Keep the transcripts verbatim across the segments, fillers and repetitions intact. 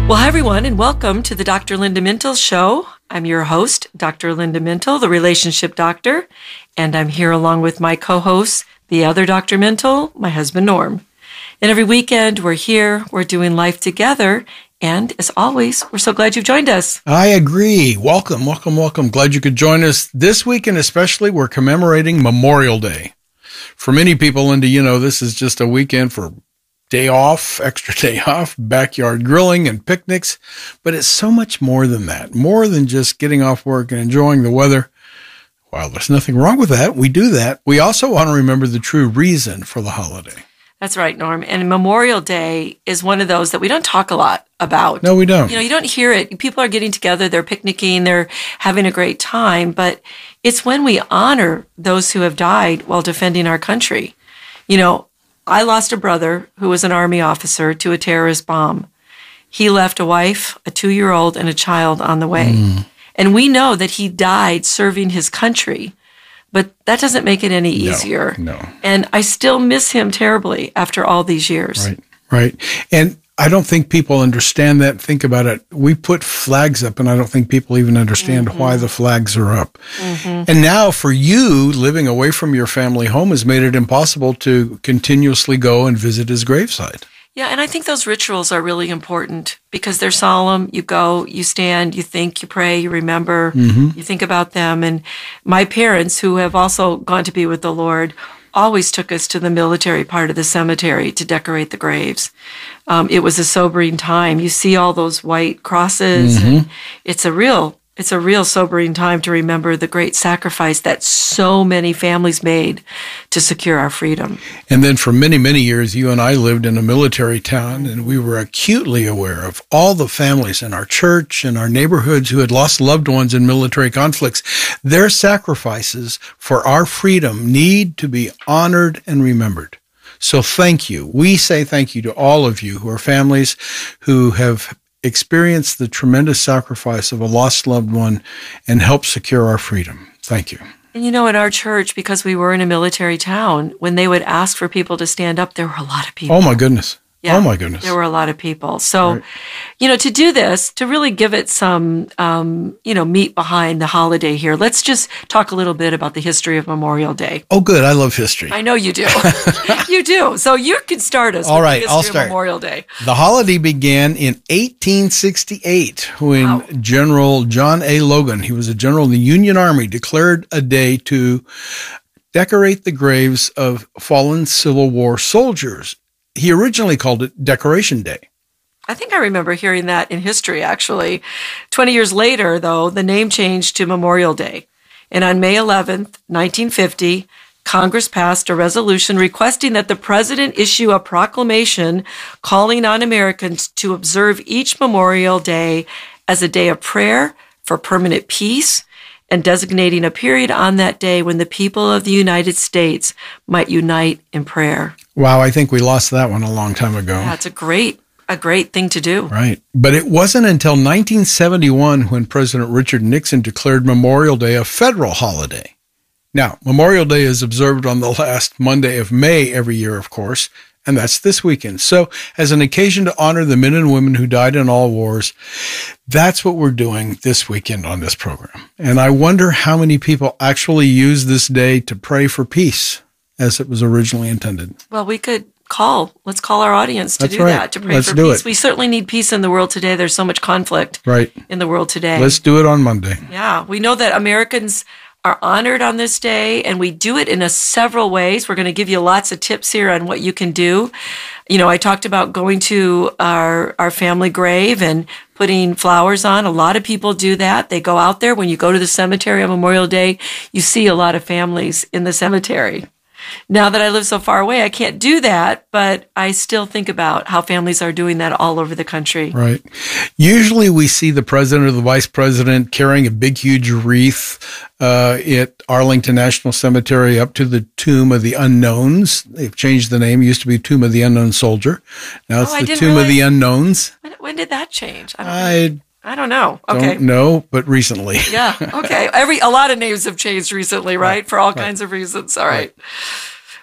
Well, hi, everyone, and welcome to the Doctor Linda Mintle Show. I'm your host, Doctor Linda Mintle, the relationship doctor, and I'm here along with my co-host, the other Doctor Mintle, my husband, Norm. And every weekend, we're here, we're doing life together, and as always, we're so glad you've joined us. I agree. Welcome, welcome, welcome. Glad you could join us. This weekend especially, we're commemorating Memorial Day. For many people, Linda, you know, this is just a weekend for day off, extra day off, backyard grilling and picnics. But it's so much more than that, more than just getting off work and enjoying the weather. While there's nothing wrong with that, we do that. We also want to remember the true reason for the holiday. That's right, Norm. And Memorial Day is one of those that we don't talk a lot about. No, we don't. You know, you don't hear it. People are getting together, they're picnicking, they're having a great time, but it's when we honor those who have died while defending our country. You know, I lost a brother who was an Army officer to a terrorist bomb. He left a wife, a two-year-old, and a child on the way. Mm. And we know that he died serving his country, but that doesn't make it any easier. No, no. And I still miss him terribly after all these years. Right, right. And I don't think people understand that. Think about it. We put flags up, and I don't think people even understand mm-hmm. why the flags are up. Mm-hmm. And now for you, living away from your family home has made it impossible to continuously go and visit his gravesite. Yeah, and I think those rituals are really important because they're solemn. You go, you stand, you think, you pray, you remember, mm-hmm. you think about them. And my parents, who have also gone to be with the Lord, always took us to the military part of the cemetery to decorate the graves. Um, it was a sobering time. You see all those white crosses. Mm-hmm. And it's a real, it's a real sobering time to remember the great sacrifice that so many families made to secure our freedom. And then for many, many years, you and I lived in a military town, and we were acutely aware of all the families in our church and our neighborhoods who had lost loved ones in military conflicts. Their sacrifices for our freedom need to be honored and remembered. So thank you. We say thank you to all of you who are families who have experienced the tremendous sacrifice of a lost loved one and helped secure our freedom. Thank you. And you know, in our church, because we were in a military town, when they would ask for people to stand up, there were a lot of people. Oh, my goodness. Yeah, oh, my goodness. There were a lot of people. So, right. you know, to do this, to really give it some, um, you know, meat behind the holiday here, let's just talk a little bit about the history of Memorial Day. Oh, good. I love history. I know you do. You do. So you can start us All with right, the history I'll start. of Memorial Day. The holiday began in eighteen sixty-eight when Wow. General John A. Logan, he was a general in the Union Army, declared a day to decorate the graves of fallen Civil War soldiers. He originally called it Decoration Day. I think I remember hearing that in history, actually. twenty years later, though, the name changed to Memorial Day. And on May eleventh, nineteen fifty, Congress passed a resolution requesting that the president issue a proclamation calling on Americans to observe each Memorial Day as a day of prayer for permanent peace and designating a period on that day when the people of the United States might unite in prayer. Wow, I think we lost that one a long time ago. That's a great, a great thing to do. Right. But it wasn't until nineteen seventy-one when President Richard Nixon declared Memorial Day a federal holiday. Now, Memorial Day is observed on the last Monday of May every year, of course, and that's this weekend. So as an occasion to honor the men and women who died in all wars, that's what we're doing this weekend on this program. And I wonder how many people actually use this day to pray for peace as it was originally intended. Well, we could call. Let's call our audience to That's do right. that, to pray Let's for do peace. it. We certainly need peace in the world today. There's so much conflict Right. in the world today. Let's do it on Monday. Yeah, we know that Americans are honored on this day, and we do it in a several ways. We're going to give you lots of tips here on what you can do. You know, I talked about going to our, our family grave and putting flowers on. A lot of people do that. They go out there. When you go to the cemetery on Memorial Day, you see a lot of families in the cemetery. Now that I live so far away, I can't do that, but I still think about how families are doing that all over the country. Right. Usually we see the president or the vice president carrying a big, huge wreath uh, at Arlington National Cemetery up to the Tomb of the Unknowns. They've changed the name. It used to be Tomb of the Unknown Soldier. Now it's Oh, I the didn't Tomb of realize- the Unknowns. When, when did that change? I don't, I I don't know. Okay. don't know, but recently. Yeah. Okay. Every a lot of names have changed recently, right? Right. For all Right. kinds of reasons. All right.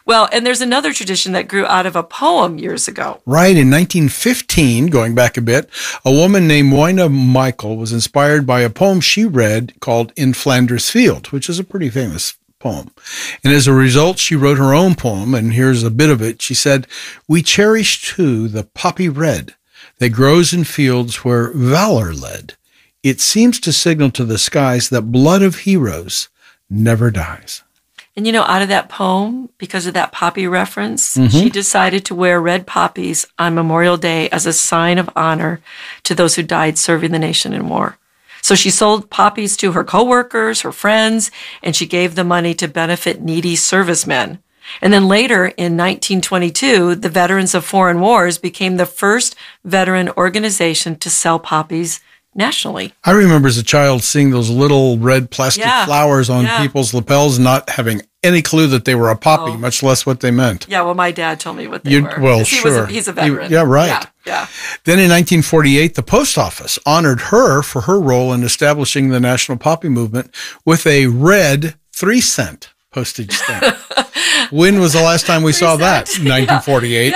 Well, and there's another tradition that grew out of a poem years ago. Right. In nineteen fifteen, going back a bit, a woman named Moina Michael was inspired by a poem she read called In Flanders Field, which is a pretty famous poem. And as a result, she wrote her own poem, and here's a bit of it. She said, "We cherish too the poppy red that grows in fields where valor led. It seems to signal to the skies that blood of heroes never dies." And you know, out of that poem, because of that poppy reference, Mm-hmm. she decided to wear red poppies on Memorial Day as a sign of honor to those who died serving the nation in war. So she sold poppies to her coworkers, her friends, and she gave the money to benefit needy servicemen. And then later in nineteen twenty-two, the Veterans of Foreign Wars became the first veteran organization to sell poppies nationally. I remember as a child seeing those little red plastic Yeah. flowers on Yeah. people's lapels, not having any clue that they were a poppy, Oh. much less what they meant. Yeah, well, my dad told me what they You- were. well, 'Cause he was sure. a, he's a He- veteran. yeah, right. Yeah, yeah. Then in nineteen forty-eight, the post office honored her for her role in establishing the national poppy movement with a red three cent postage stamp. When was the last time we saw that? cent. nineteen forty-eight.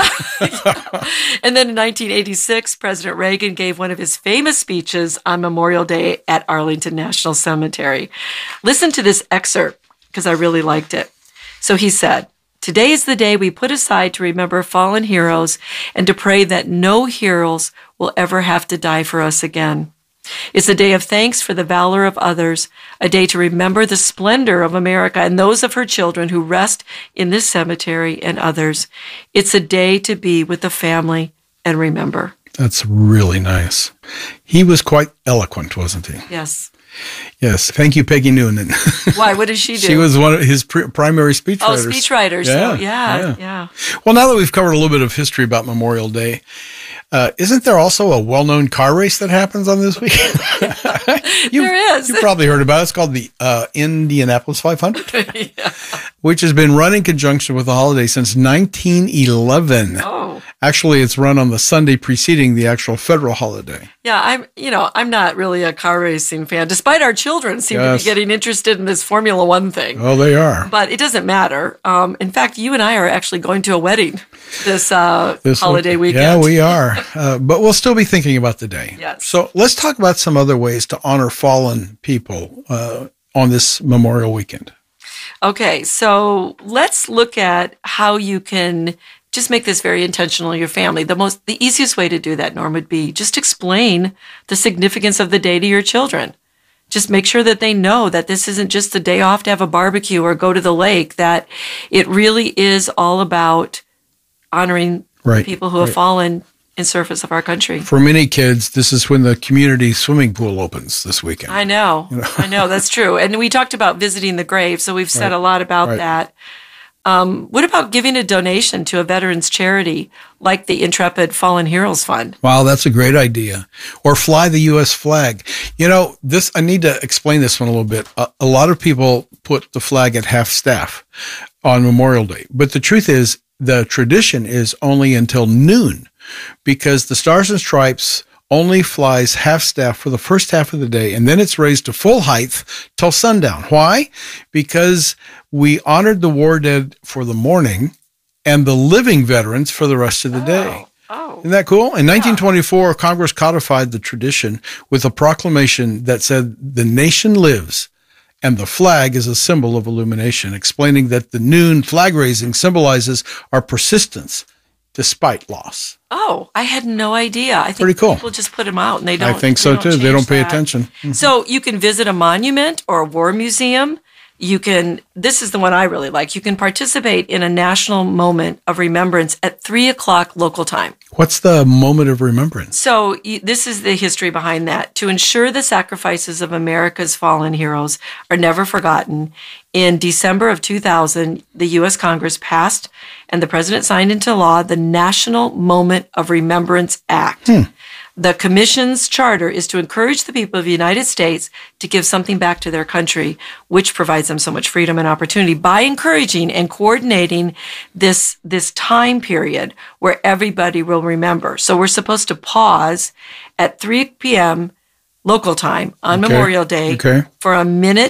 And then in nineteen eighty-six, President Reagan gave one of his famous speeches on Memorial Day at Arlington National Cemetery. Listen to this excerpt because I really liked it. So he said, "Today is the day we put aside to remember fallen heroes and to pray that no heroes will ever have to die for us again. It's a day of thanks for the valor of others, a day to remember the splendor of America and those of her children who rest in this cemetery and others. It's a day to be with the family and remember." That's really nice. He was quite eloquent, wasn't he? Yes. Yes. Thank you, Peggy Noonan. Why? What does she do? She was one of his pr- primary speechwriters. Oh, speechwriter. So, yeah, yeah. yeah. Well, now that we've covered a little bit of history about Memorial Day, uh, isn't there also a well-known car race that happens on this weekend? you, There is. You probably heard about it. It's called the uh, Indianapolis five hundred, Yeah. which has been run in conjunction with the holiday since nineteen eleven. Oh. Actually, it's run on the Sunday preceding the actual federal holiday. Yeah, I'm, you know, I'm not really a car racing fan, despite our children seem Yes. to be getting interested in this Formula One thing. Oh, they are. But it doesn't matter. Um, in fact, you and I are actually going to a wedding this, uh, This holiday week- weekend. Yeah, we are. Uh, but we'll still be thinking about the day. Yes. So let's talk about some other ways to honor fallen people uh, on this Memorial Weekend. Okay, so let's look at how you can just make this very intentional in your family. The most, the easiest way to do that, Norm, would be just explain the significance of the day to your children. Just make sure that they know that this isn't just a day off to have a barbecue or go to the lake, that it really is all about honoring Right, people who have right. fallen in service of our country. For many kids, this is when the community swimming pool opens this weekend. I know. I know. That's true. And we talked about visiting the grave, so we've said Right. a lot about Right. that. Um, what about giving a donation to a veterans charity like the Intrepid Fallen Heroes Fund? Wow, that's a great idea. Or fly the U S flag. You know, this, I need to explain this one a little bit. A, a lot of people put the flag at half staff on Memorial Day, but the truth is the tradition is only until noon because the Stars and Stripes only flies half staff for the first half of the day, and then it's raised to full height till sundown. Why? Because we honored the war dead for the morning and the living veterans for the rest of the day. Oh, Isn't that cool? In nineteen twenty-four, Congress codified the tradition with a proclamation that said, "The nation lives," and the flag is a symbol of illumination, explaining that the noon flag raising symbolizes our persistence despite loss. oh, I had no idea. I think Pretty cool. people just put them out and they don't. I think so too. They change don't pay that. attention. So you can visit a monument or a war museum. You can, this is the one I really like. You can participate in a national moment of remembrance at three o'clock local time. What's the moment of remembrance? So y- this is the history behind that. To ensure the sacrifices of America's fallen heroes are never forgotten, in December of two thousand, the U S Congress passed and the president signed into law the National Moment of Remembrance Act. Hmm. The commission's charter is to encourage the people of the United States to give something back to their country, which provides them so much freedom and opportunity by encouraging and coordinating this, this time period where everybody will remember. So we're supposed to pause at three p.m. local time on Okay. Memorial Day Okay. for a minute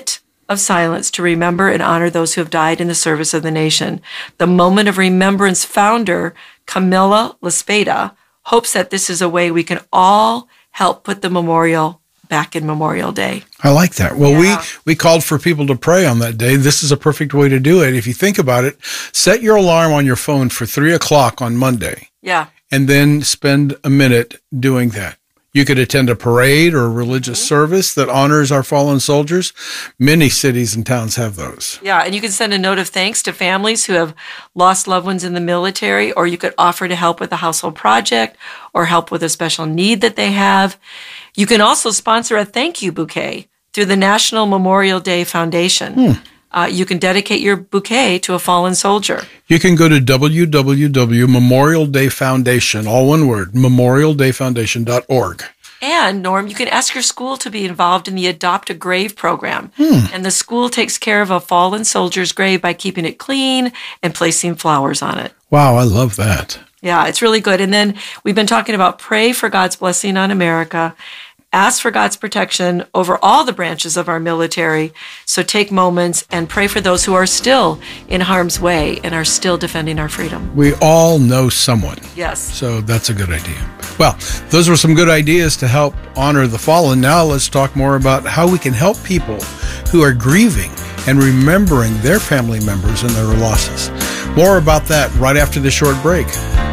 of silence to remember and honor those who have died in the service of the nation. The Moment of Remembrance founder, Camilla Laspada, hopes that this is a way we can all help put the memorial back in Memorial Day. I like that. Well, Yeah. we, we called for people to pray on that day. This is a perfect way to do it. If you think about it, set your alarm on your phone for three o'clock on Monday, Yeah. and then spend a minute doing that. You could attend a parade or a religious Mm-hmm. service that honors our fallen soldiers. Many cities and towns have those. Yeah, and you can send a note of thanks to families who have lost loved ones in the military, or you could offer to help with a household project or help with a special need that they have. You can also sponsor a thank you bouquet through the National Memorial Day Foundation. Hmm. Uh, you can dedicate your bouquet to a fallen soldier. You can go to w w w dot memorial day foundation, all one word, memorial day foundation dot org. And, Norm, you can ask your school to be involved in the Adopt a Grave program. Hmm. And the school takes care of a fallen soldier's grave by keeping it clean and placing flowers on it. Wow, I love that. Yeah, it's really good. And then we've been talking about pray for God's blessing on America. Ask for God's protection over all the branches of our military. So take moments and pray for those who are still in harm's way and are still defending our freedom. We all know someone. Yes. So that's a good idea. Well, those were some good ideas to help honor the fallen. Now let's talk more about how we can help people who are grieving and remembering their family members and their losses. More about that right after this short break.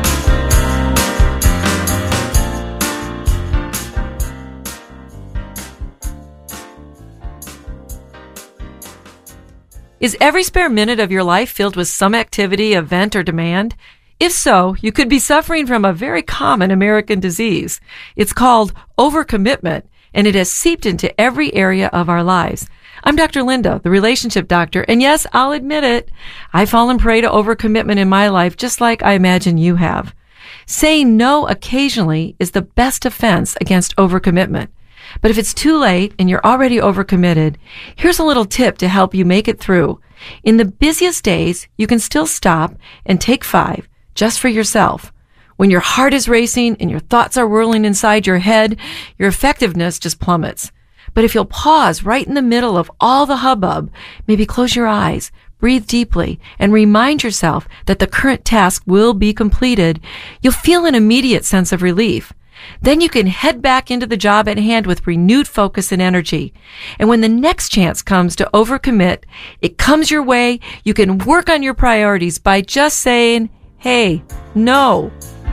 Is every spare minute of your life filled with some activity, event, or demand? If so, you could be suffering from a very common American disease. It's called overcommitment, and it has seeped into every area of our lives. I'm Doctor Linda, the relationship doctor, and yes, I'll admit it, I've fallen prey to overcommitment in my life just like I imagine you have. Saying no occasionally is the best defense against overcommitment. But if it's too late and you're already overcommitted, here's a little tip to help you make it through. In the busiest days, you can still stop and take five just for yourself. When your heart is racing and your thoughts are whirling inside your head, your effectiveness just plummets. But if you'll pause right in the middle of all the hubbub, maybe close your eyes, breathe deeply, and remind yourself that the current task will be completed, you'll feel an immediate sense of relief. Then you can head back into the job at hand with renewed focus and energy. And when the next chance comes to overcommit, it comes your way, you can work on your priorities by just saying, hey, no.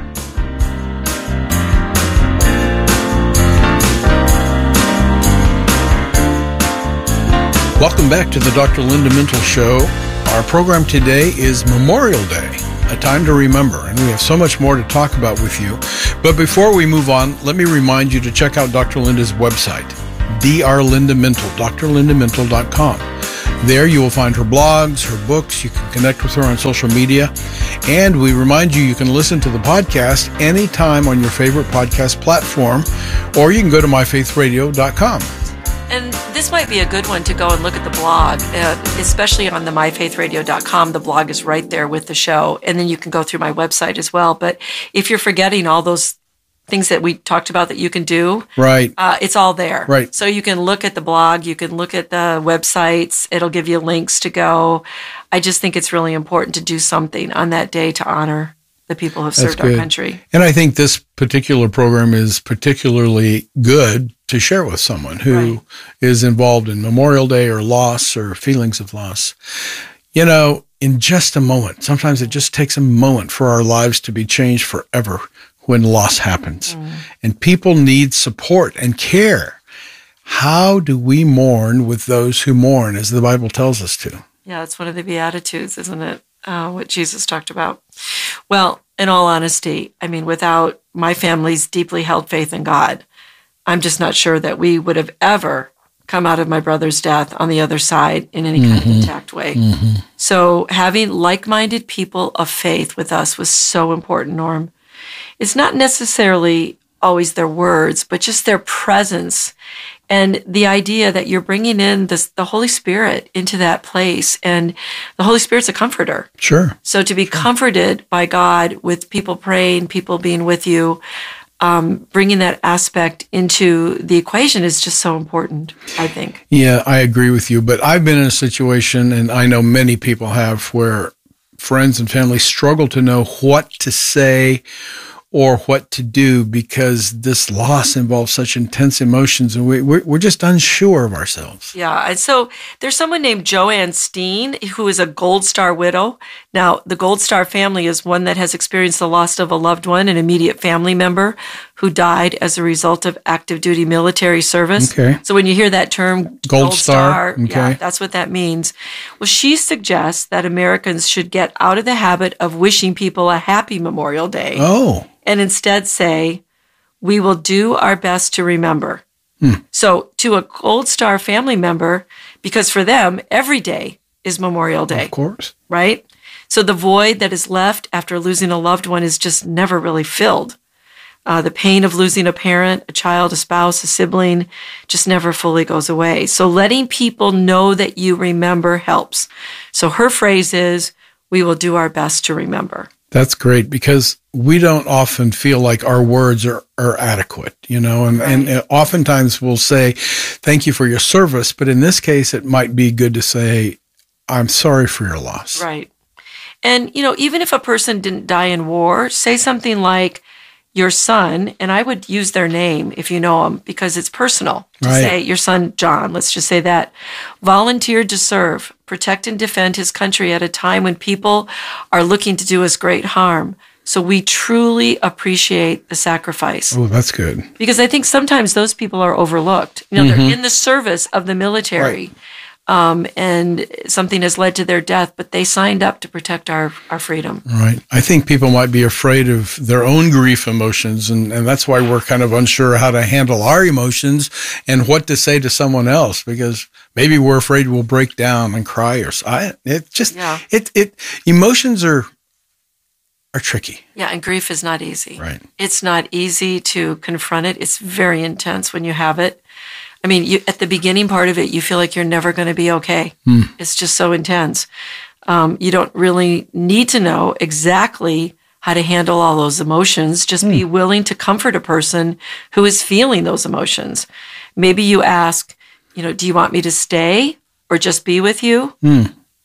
Welcome back to the Doctor Linda Mintle Show. Our program today is Memorial Day, a time to remember, and we have so much more to talk about with you. But before we move on, let me remind you to check out Doctor Linda's website, Doctor Linda Mintle, D R linda mintle dot com. There you will find her blogs, her books. You can connect with her on social media. And we remind you, you can listen to the podcast anytime on your favorite podcast platform, or you can go to my faith radio dot com. And this might be a good one to go and look at the blog, uh, especially on the my faith radio dot com. The blog is right there with the show. And then you can go through my website as well. But if you're forgetting all those things that we talked about that you can do, Right. uh, it's all there. Right. So you can look at the blog, you can look at the websites. It'll give you links to go. I just think it's really important to do something on that day to honor the people who have served That's good. our country. And I think this particular program is particularly good to share with someone who Right. is involved in Memorial Day or loss or feelings of loss. You know, in just a moment, sometimes it just takes a moment for our lives to be changed forever when loss happens. Mm. And people need support and care. How do we mourn with those who mourn, as the Bible tells us to? Yeah, it's one of the Beatitudes, isn't it? Uh, what Jesus talked about. Well, in all honesty, I mean, without my family's deeply held faith in God, I'm just not sure that we would have ever come out of my brother's death on the other side in any kind mm-hmm. of intact way. Mm-hmm. So having like-minded people of faith with us was so important, Norm. It's not necessarily always their words, but just their presence and the idea that you're bringing in this, the Holy Spirit into that place. And the Holy Spirit's a comforter. Sure. So to be sure. comforted by God with people praying, people being with you, um, bringing that aspect into the equation is just so important, I think. Yeah, I agree with you. But I've been in a situation, and I know many people have, where friends and family struggle to know what to say or what to do because this loss involves such intense emotions, and we, we're, we're just unsure of ourselves. Yeah, and so there's someone named Joanne Steen who is a Gold Star widow. Now, the Gold Star family is one that has experienced the loss of a loved one, an immediate family member who died as a result of active duty military service. Okay. So when you hear that term, Gold, Gold Star, Star, okay. yeah, that's what that means. Well, she suggests that Americans should get out of the habit of wishing people a happy Memorial Day. Oh. And instead say, we will do our best to remember. Hmm. So to a Gold Star family member, because for them, every day is Memorial Day. Of course. Right? So the void that is left after losing a loved one is just never really filled. Uh, the pain of losing a parent, a child, a spouse, a sibling just never fully goes away. So letting people know that you remember helps. So her phrase is, we will do our best to remember. That's great, because we don't often feel like our words are, are adequate, you know, and, Right. and oftentimes we'll say, thank you for your service. But in this case, it might be good to say, I'm sorry for your loss. Right. And, you know, even if a person didn't die in war, say something like, your son, and I would use their name if you know them, because it's personal to Right. say your son, John, let's just say that, volunteered to serve, protect and defend his country at a time when people are looking to do us great harm. So we truly appreciate the sacrifice. Oh, that's good. Because I think sometimes those people are overlooked. You know, Mm-hmm. they're in the service of the military. Right. Um, and something has led to their death, but they signed up to protect our, our freedom. Right. I think people might be afraid of their own grief emotions, and, and that's why we're kind of unsure how to handle our emotions and what to say to someone else, because maybe we're afraid we'll break down and cry or I, it just Yeah. it it emotions are are tricky. Yeah, and grief is not easy. Right. It's not easy to confront it. It's very intense when you have it. I mean, you, at the beginning part of it, you feel like you're never going to be okay. Hmm. It's just so intense. Um, you don't really need to know exactly how to handle all those emotions. Just be willing to comfort a person who is feeling those emotions. Maybe you ask, you know, do you want me to stay or just be with you? Hmm.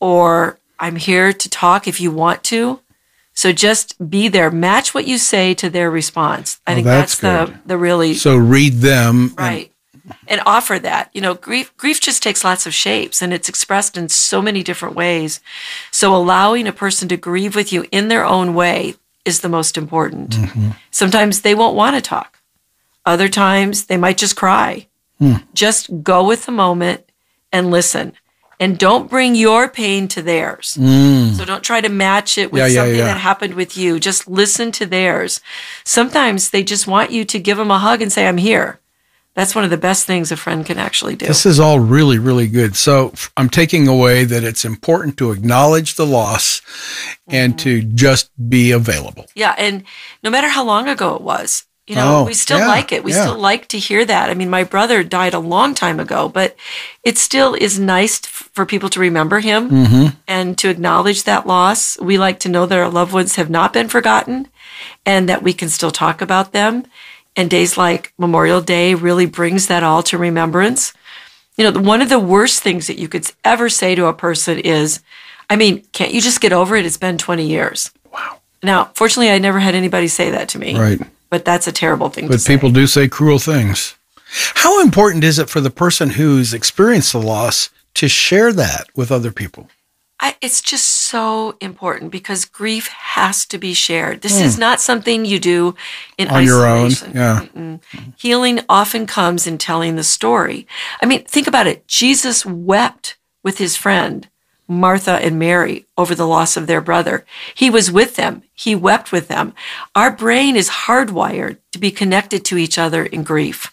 Or I'm here to talk if you want to. So just be there. Match what you say to their response. I Oh, think that's that's, the good. the really So read them. and- right. And offer that. You know, grief grief just takes lots of shapes, and it's expressed in so many different ways. So allowing a person to grieve with you in their own way is the most important. Mm-hmm. Sometimes they won't want to talk. Other times they might just cry. Hmm. Just go with the moment and listen. And don't bring your pain to theirs. Mm. So don't try to match it with Yeah, yeah, something yeah. that happened with you. Just listen to theirs. Sometimes they just want you to give them a hug and say, I'm here. That's one of the best things a friend can actually do. This is all really, really good. So f- I'm taking away that it's important to acknowledge the loss and Mm-hmm. to just be available. Yeah, and no matter how long ago it was, you know, Oh, we still yeah, like it. We yeah. still like to hear that. I mean, my brother died a long time ago, but it still is nice f- for people to remember him Mm-hmm. and to acknowledge that loss. We like to know that our loved ones have not been forgotten and that we can still talk about them. And days like Memorial Day really brings that all to remembrance. You know, the- one of the worst things that you could ever say to a person is, I mean, can't you just get over it? It's been twenty years. Wow. Now, fortunately, I never had anybody say that to me. Right. But that's a terrible thing to But say. people do say cruel things. How important is it for the person who's experienced the loss to share that with other people? I, it's just so important because grief has to be shared. This is not something you do in Hmm. On your own, isolation. yeah. Mm-mm. Healing often comes in telling the story. I mean, think about it. Jesus wept with his friend, Martha and Mary, over the loss of their brother. He was with them. He wept with them. Our brain is hardwired to be connected to each other in grief.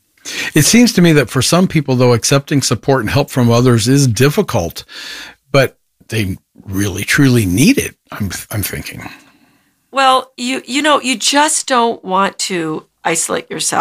It seems to me that for some people, though, accepting support and help from others is difficult, but they really, truly need it, I'm, I'm thinking. Well, you you know, you just don't want to isolate yourself.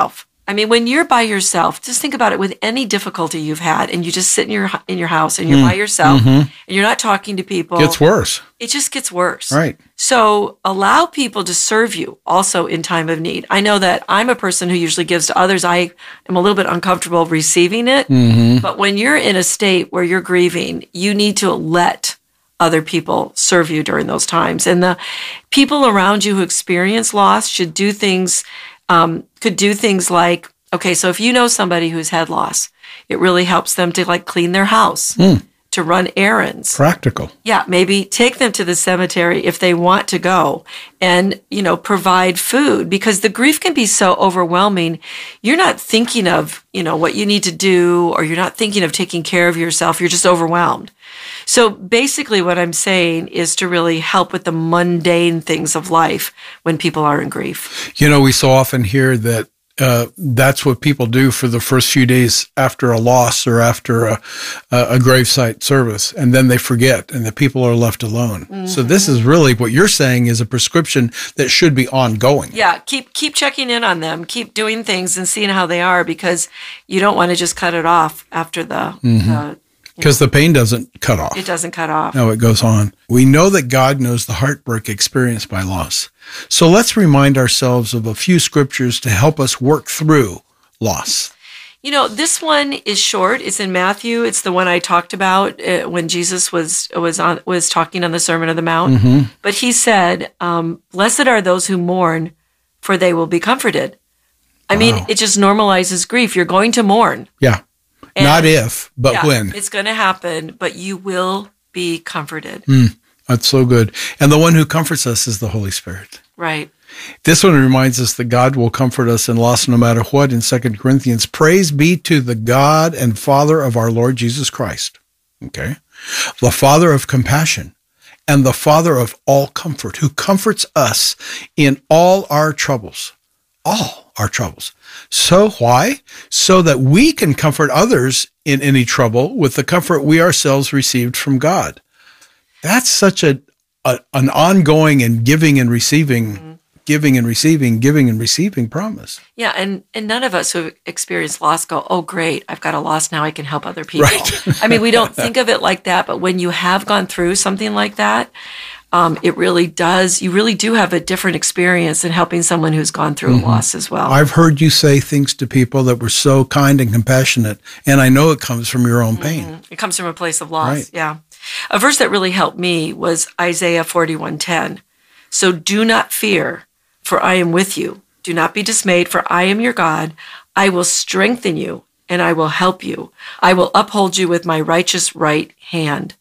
I mean, when you're by yourself, just think about it with any difficulty you've had and you just sit in your in your house and you're mm. by yourself mm-hmm. and you're not talking to people. It gets worse. It just gets worse. Right. So allow people to serve you also in time of need. I know that I'm a person who usually gives to others. I am a little bit uncomfortable receiving it. Mm-hmm. But when you're in a state where you're grieving, you need to let other people serve you during those times. And the people around you who experience loss should do things Um, could do things like, okay, so if you know somebody who's had loss, it really helps them to like clean their house, mm. to run errands. Practical. Yeah, maybe take them to the cemetery if they want to go and, you know, provide food because the grief can be so overwhelming. You're not thinking of, you know, what you need to do or you're not thinking of taking care of yourself. You're just overwhelmed. So basically what I'm saying is to really help with the mundane things of life when people are in grief. You know, we so often hear that uh, that's what people do for the first few days after a loss or after a, a gravesite service, and then they forget, and the people are left alone. Mm-hmm. So this is really what you're saying is a prescription that should be ongoing. Yeah, keep keep checking in on them, keep doing things and seeing how they are because you don't want to just cut it off after the... Mm-hmm. the Because the pain doesn't cut off. It doesn't cut off. No, it goes on. We know that God knows the heartbreak experienced by loss. So let's remind ourselves of a few scriptures to help us work through loss. You know, this one is short. It's in Matthew. It's the one I talked about uh, when Jesus was was on was talking on the Sermon on the Mount. Mm-hmm. But he said, um, "Blessed are those who mourn, for they will be comforted." I wow. mean, it just normalizes grief. You're going to mourn. Yeah. And not if, but yeah, when. It's going to happen, but you will be comforted. Mm, that's so good. And the one who comforts us is the Holy Spirit. Right. This one reminds us that God will comfort us in loss no matter what in Second Corinthians. Praise be to the God and Father of our Lord Jesus Christ. Okay. The Father of compassion and the Father of all comfort, who comforts us in all our troubles. All our troubles. So why? So that we can comfort others in any trouble with the comfort we ourselves received from God. That's such a, a an ongoing and giving and receiving, mm-hmm. giving and receiving, giving and receiving promise. Yeah, and, and none of us who experience loss go, oh, great, I've got a loss, now I can help other people. Right. I mean, we don't think of it like that, but when you have gone through something like that, Um, it really does. You really do have a different experience in helping someone who's gone through mm-hmm. a loss as well. I've heard you say things to people that were so kind and compassionate, and I know it comes from your own pain. Mm-hmm. It comes from a place of loss, right. yeah. A verse that really helped me was Isaiah forty-one ten. So do not fear, for I am with you. Do not be dismayed, for I am your God. I will strengthen you, and I will help you. I will uphold you with my righteous right hand.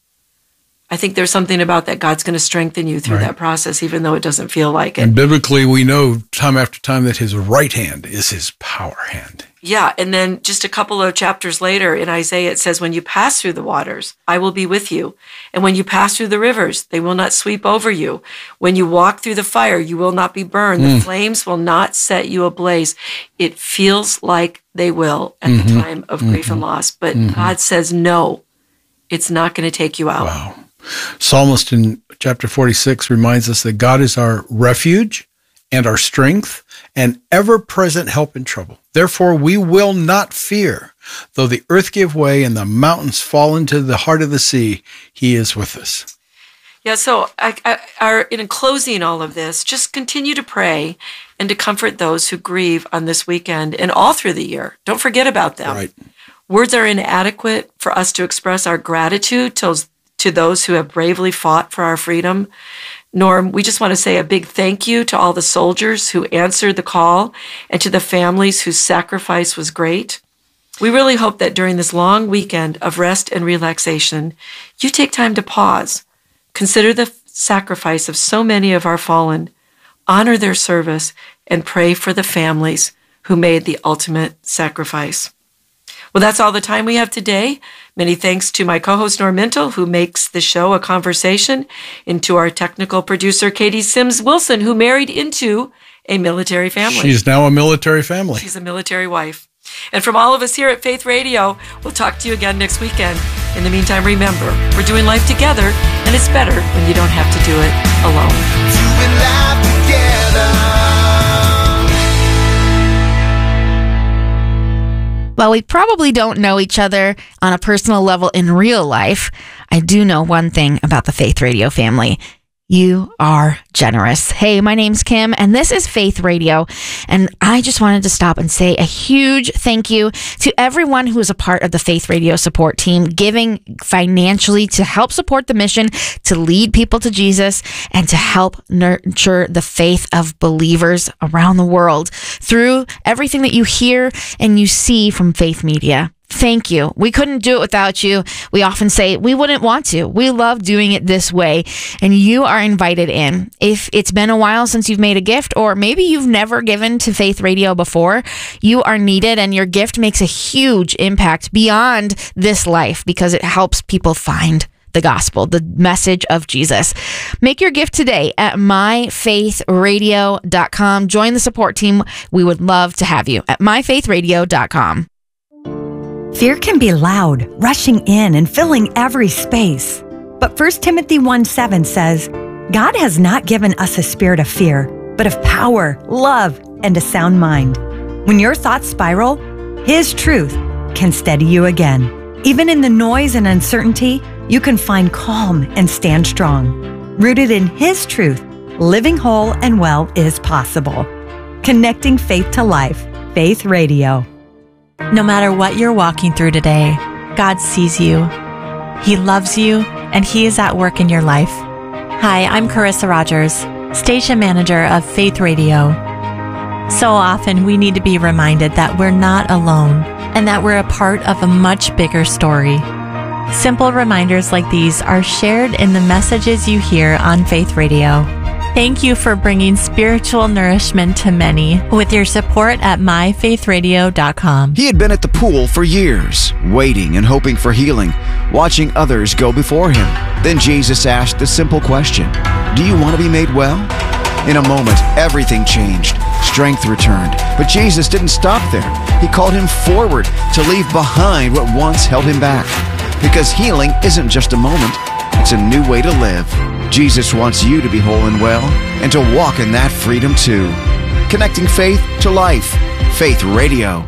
I think there's something about that God's going to strengthen you through right. that process, even though it doesn't feel like it. And biblically, we know time after time that his right hand is his power hand. Yeah, and then just a couple of chapters later in Isaiah, it says, when you pass through the waters, I will be with you. And when you pass through the rivers, they will not sweep over you. When you walk through the fire, you will not be burned. Mm. The flames will not set you ablaze. It feels like they will at mm-hmm. the time of mm-hmm. grief and loss. But mm-hmm. God says, no, it's not going to take you out. Wow. Psalmist in chapter forty-six reminds us that God is our refuge and our strength and ever-present help in trouble. Therefore, we will not fear. Though the earth give way and the mountains fall into the heart of the sea, he is with us. Yeah, so I, I, our, in closing all of this, just continue to pray and to comfort those who grieve on this weekend and all through the year. Don't forget about them. Right. Words are inadequate for us to express our gratitude to to those who have bravely fought for our freedom. Norm, we just want to say a big thank you to all the soldiers who answered the call and to the families whose sacrifice was great. We really hope that during this long weekend of rest and relaxation, you take time to pause, consider the sacrifice of so many of our fallen, honor their service, and pray for the families who made the ultimate sacrifice. Well, that's all the time we have today. Many thanks to my co-host Norm Mintle, who makes the show a conversation, and to our technical producer, Katie Sims Wilson, who married into a military family. She's now a military family. She's a military wife. And from all of us here at Faith Radio, we'll talk to you again next weekend. In the meantime, remember, we're doing life together, and it's better when you don't have to do it alone. Doing life together. While we probably don't know each other on a personal level in real life, I do know one thing about the Faith Radio family. You are generous. Hey, my name's Kim, and this is Faith Radio. And I just wanted to stop and say a huge thank you to everyone who is a part of the Faith Radio support team, giving financially to help support the mission, to lead people to Jesus, and to help nurture the faith of believers around the world through everything that you hear and you see from Faith Media. Thank you. We couldn't do it without you. We often say we wouldn't want to. We love doing it this way, and you are invited in. If it's been a while since you've made a gift, or maybe you've never given to Faith Radio before, you are needed, and your gift makes a huge impact beyond this life because it helps people find the gospel, the message of Jesus. Make your gift today at my faith radio dot com. Join the support team. We would love to have you at my faith radio dot com. Fear can be loud, rushing in and filling every space. But First Timothy one seven says, God has not given us a spirit of fear, but of power, love, and a sound mind. When your thoughts spiral, His truth can steady you again. Even in the noise and uncertainty, you can find calm and stand strong. Rooted in His truth, living whole and well is possible. Connecting faith to life. Faith Radio. No matter what you're walking through today, God sees you. He loves you, and He is at work in your life. Hi, I'm Carissa Rogers, Station Manager of Faith Radio. So often we need to be reminded that we're not alone and that we're a part of a much bigger story. Simple reminders like these are shared in the messages you hear on Faith Radio. Thank you for bringing spiritual nourishment to many with your support at my faith radio dot com. He had been at the pool for years, waiting and hoping for healing, watching others go before him. Then Jesus asked a simple question, "Do you want to be made well?" In a moment, everything changed. Strength returned. But Jesus didn't stop there. He called him forward to leave behind what once held him back. Because healing isn't just a moment, it's a new way to live. Jesus wants you to be whole and well, and to walk in that freedom too. Connecting faith to life. Faith Radio.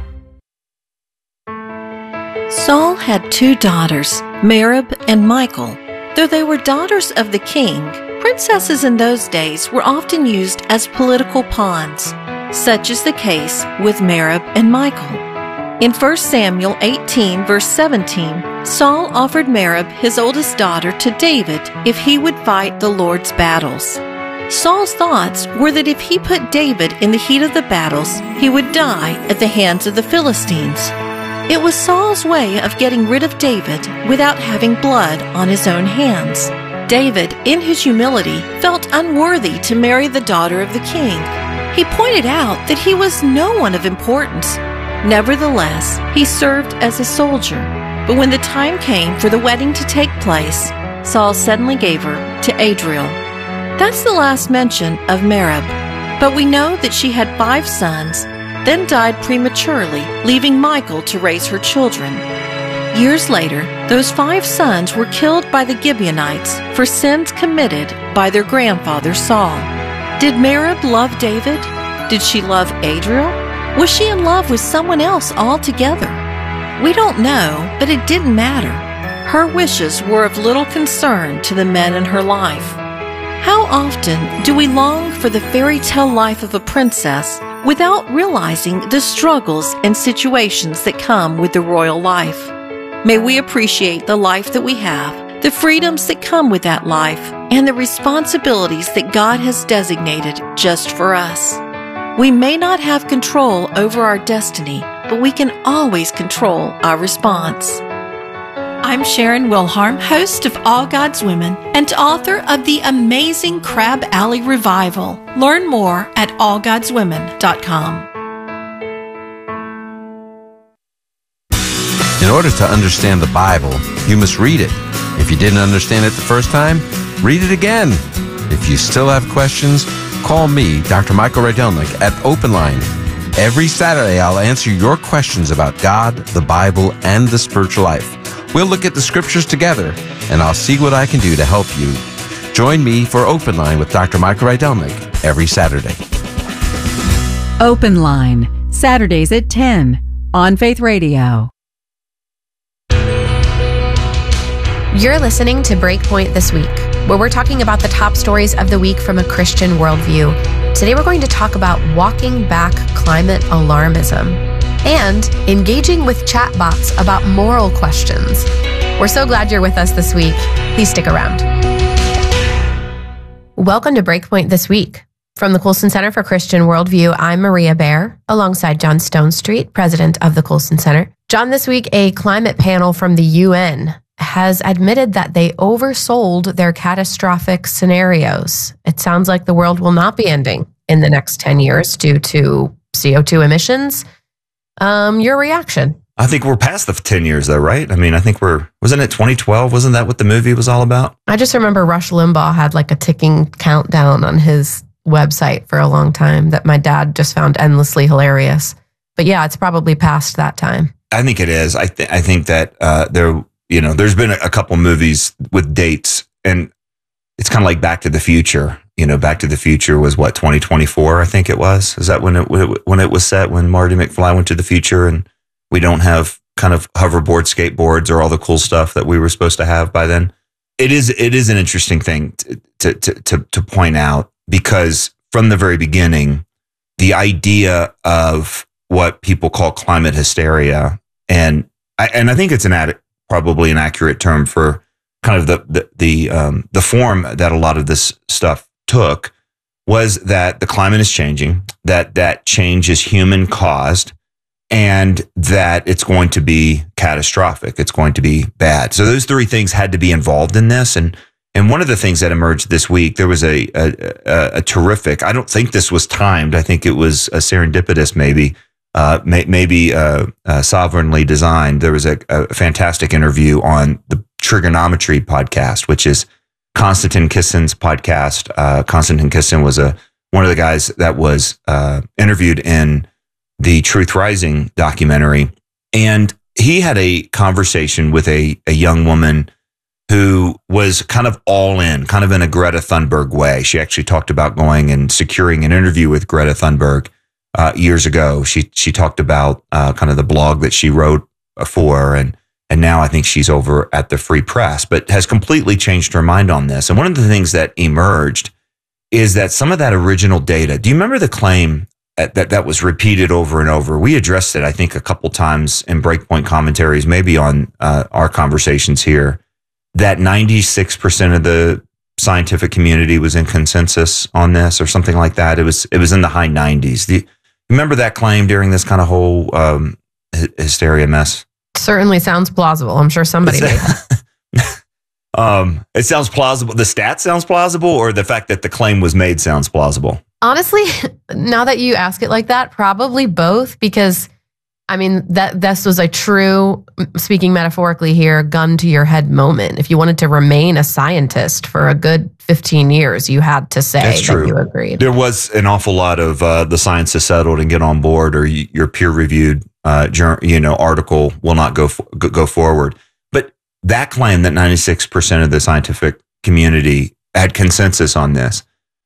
Saul had two daughters, Merab and Michal. Though they were daughters of the king, princesses in those days were often used as political pawns. Such is the case with Merab and Michal. In First Samuel eighteen, verse seventeen, Saul offered Merab, his oldest daughter, to David if he would fight the Lord's battles. Saul's thoughts were that if he put David in the heat of the battles, he would die at the hands of the Philistines. It was Saul's way of getting rid of David without having blood on his own hands. David, in his humility, felt unworthy to marry the daughter of the king. He pointed out that he was no one of importance. Nevertheless, he served as a soldier. But when the time came for the wedding to take place, Saul suddenly gave her to Adriel. That's the last mention of Merab. But we know that she had five sons, then died prematurely, leaving Michal to raise her children. Years later, those five sons were killed by the Gibeonites for sins committed by their grandfather Saul. Did Merab love David? Did she love Adriel? Was she in love with someone else altogether? We don't know, but it didn't matter. Her wishes were of little concern to the men in her life. How often do we long for the fairy tale life of a princess without realizing the struggles and situations that come with the royal life? May we appreciate the life that we have, the freedoms that come with that life, and the responsibilities that God has designated just for us. We may not have control over our destiny, but we can always control our response. I'm Sharon Wilharm, host of All God's Women and author of the amazing Crab Alley Revival. Learn more at all gods women dot com. In order to understand the Bible, you must read it. If you didn't understand it the first time, read it again. If you still have questions, call me, Doctor Michael Rydelnik, at Open Line. Every Saturday, I'll answer your questions about God, the Bible, and the spiritual life. We'll look at the scriptures together, and I'll see what I can do to help you. Join me for Open Line with Doctor Michael Rydelnik every Saturday. Open Line, Saturdays at ten, on Faith Radio. You're listening to Breakpoint This Week, where we're talking about the top stories of the week from a Christian worldview. Today we're going to talk about walking back climate alarmism and engaging with chatbots about moral questions. We're so glad you're with us this week. Please stick around. Welcome to Breakpoint This Week. From the Colson Center for Christian Worldview, I'm Maria Bear, alongside John Stonestreet, president of the Colson Center. John, this week, a climate panel from the U N has admitted that they oversold their catastrophic scenarios. It sounds like the world will not be ending in the next ten years due to C O two emissions. Um, your reaction? I think we're past the ten years though, right? I mean, I think we're, wasn't it twenty twelve? Wasn't that what the movie was all about? I just remember Rush Limbaugh had like a ticking countdown on his website for a long time that my dad just found endlessly hilarious. But yeah, it's probably past that time. I think it is. I, th- I think that uh, there, you know, there's been a, a couple movies with dates, and it's kind of like Back to the Future. You know, Back to the Future was what, twenty twenty-four, I think it was. Is that when it when it was set, when Marty McFly went to the future and we don't have kind of hoverboard skateboards or all the cool stuff that we were supposed to have by then? It is it is an interesting thing to to to, to point out, because from the very beginning, the idea of what people call climate hysteria, and I, and I think it's an ad, probably an accurate term for kind of the the the, um, the form that a lot of this stuff took, was that the climate is changing, that that change is human caused, and that it's going to be catastrophic. It's going to be bad. So those three things had to be involved in this. And and one of the things that emerged this week, there was a a, a, a terrific, I don't think this was timed. I think it was a serendipitous, maybe, uh, may, maybe uh, uh, sovereignly designed. There was a, a fantastic interview on the Trigonometry podcast, which is Konstantin Kissin's podcast. Uh, Konstantin Kissin was a one of the guys that was uh, interviewed in the Truth Rising documentary. And he had a conversation with a, a young woman who was kind of all in, kind of in a Greta Thunberg way. She actually talked about going and securing an interview with Greta Thunberg uh, years ago. She she talked about uh, kind of the blog that she wrote for, and and now I think she's over at the Free Press, but has completely changed her mind on this. And one of the things that emerged is that some of that original data, do you remember the claim that that was repeated over and over? We addressed it, I think, a couple times in Breakpoint commentaries, maybe on uh, our conversations here, that ninety-six percent of the scientific community was in consensus on this, or something like that. It was it was in the high nineties. Do you remember that claim during this kind of whole um, hysteria mess? Certainly sounds plausible. I'm sure somebody made that. um, it sounds plausible. The stat sounds plausible, or the fact that the claim was made sounds plausible? Honestly, now that you ask it like that, probably both, because I mean, that this was a true, speaking metaphorically here, gun to your head moment. If you wanted to remain a scientist for a good fifteen years, you had to say That's that true. you agreed. There was an awful lot of uh, the science has settled and get on board, or y- your peer-reviewed uh, jur- you know, article will not go, f- go forward. But that claim that ninety-six percent of the scientific community had consensus on this,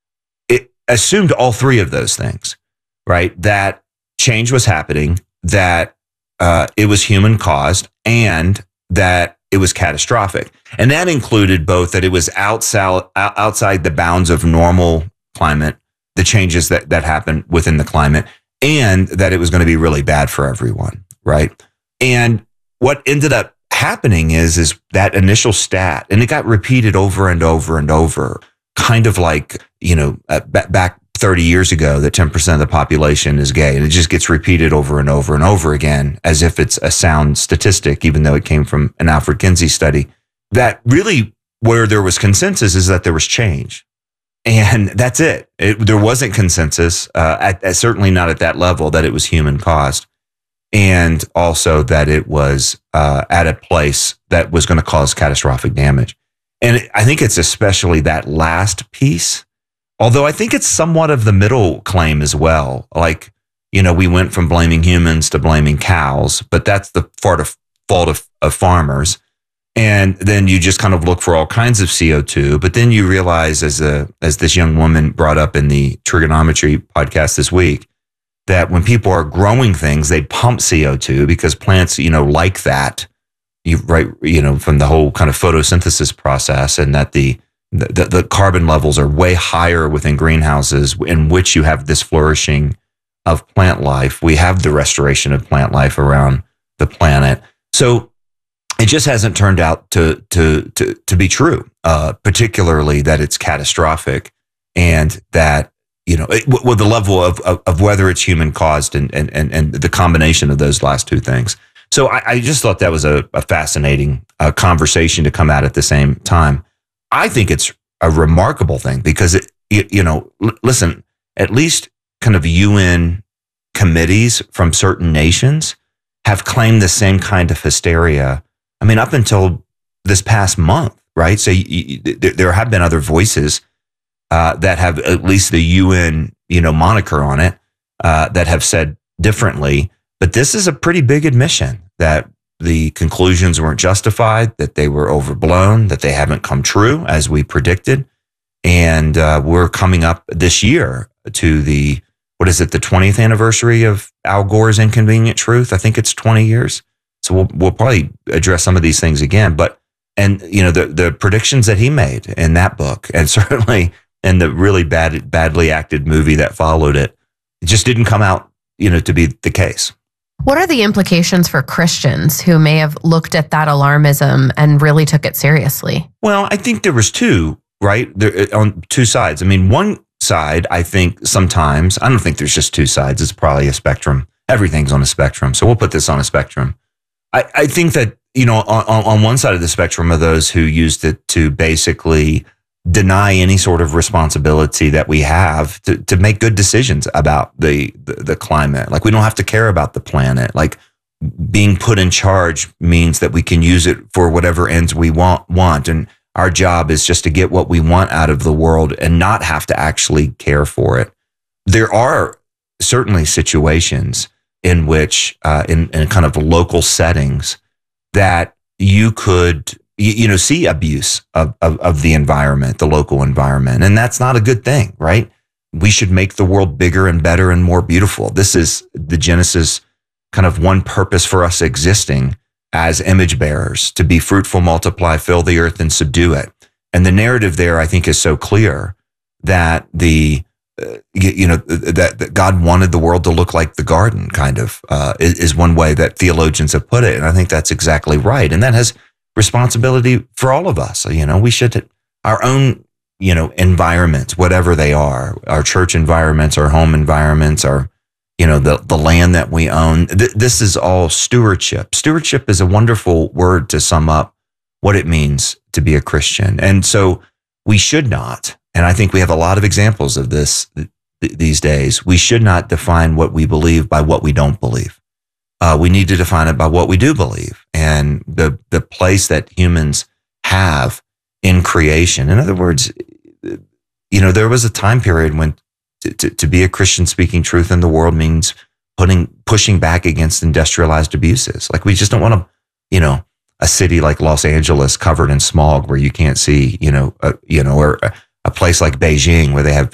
it assumed all three of those things, right? That change was happening, that uh, it was human caused, and that it was catastrophic. And that included both that it was outside, outside the bounds of normal climate, the changes that, that happened within the climate, and that it was going to be really bad for everyone, right? And what ended up happening is, is that initial stat, and it got repeated over and over and over, kind of like, you know, uh, b- back thirty years ago, that ten percent of the population is gay. And it just gets repeated over and over and over again as if it's a sound statistic, even though it came from an Alfred Kinsey study. That really, where there was consensus is that there was change. And that's it. it there wasn't consensus, uh, at, at, certainly not at that level, that it was human caused. And also that it was uh, at a place that was going to cause catastrophic damage. And it, I think it's especially that last piece. Although I think it's somewhat of the middle claim as well. Like, you know, we went from blaming humans to blaming cows, but that's the fault of, fault of, of farmers. And then you just kind of look for all kinds of C O two. But then you realize, as a as this young woman brought up in the Trigonometry podcast this week, that when people are growing things, they pump C O two because plants, you know, like that. You right, you know, from the whole kind of photosynthesis process, and that the the, the carbon levels are way higher within greenhouses in which you have this flourishing of plant life. We have the restoration of plant life around the planet. So it just hasn't turned out to to to to be true, uh, particularly that it's catastrophic, and that, you know, it, with the level of, of of whether it's human caused, and and and and the combination of those last two things. So I, I just thought that was a, a fascinating uh, conversation to come out at the same time. I think it's a remarkable thing because it, you, you know, l- listen, at least kind of U N committees from certain nations have claimed the same kind of hysteria. I mean, up until this past month, right? So you, you, there have been other voices uh, that have at least the U N, you know, moniker on it uh, that have said differently. But this is a pretty big admission that the conclusions weren't justified, that they were overblown, that they haven't come true as we predicted. And uh, we're coming up this year to the, what is it, the twentieth anniversary of Al Gore's Inconvenient Truth? I think it's twenty years. So we'll we'll probably address some of these things again. But, and, you know, the, the predictions that he made in that book, and certainly in the really bad, badly acted movie that followed it, it just didn't come out, you know, to be the case. What are the implications for Christians who may have looked at that alarmism and really took it seriously? Well, I think there was two, right? There, on two sides. I mean, one side, I think sometimes, I don't think there's just two sides. It's probably a spectrum. Everything's on a spectrum. So we'll put this on a spectrum. I, I think that, you know, on, on one side of the spectrum are those who used it to basically deny any sort of responsibility that we have to, to make good decisions about the, the, the climate. Like, we don't have to care about the planet. Like, being put in charge means that we can use it for whatever ends we want, want. And our job is just to get what we want out of the world and not have to actually care for it. There are certainly situations in which, uh, in, in kind of local settings, that you could, you, you know, see abuse of, of, of the environment, the local environment. And that's not a good thing, right? We should make the world bigger and better and more beautiful. This is the Genesis kind of one purpose for us existing as image bearers, to be fruitful, multiply, fill the earth, and subdue it. And the narrative there, I think, is so clear that the, uh, you, you know, that, that God wanted the world to look like the garden, kind of, uh, is, is one way that theologians have put it. And I think that's exactly right. And that has responsibility for all of us. You know, we should, our own, you know, environments, whatever they are, our church environments, our home environments, our, you know, the, the land that we own. Th- this is all stewardship. Stewardship is a wonderful word to sum up what it means to be a Christian. And so we should not, and I think we have a lot of examples of this th- these days, we should not define what we believe by what we don't believe. Uh, we need to define it by what we do believe, and the, the place that humans have in creation. In other words, you know, there was a time period when To, to, to be a Christian speaking truth in the world means putting, pushing back against industrialized abuses. Like, we just don't want to, you know, a city like Los Angeles covered in smog where you can't see, you know, uh, you know, or a, a place like Beijing where they have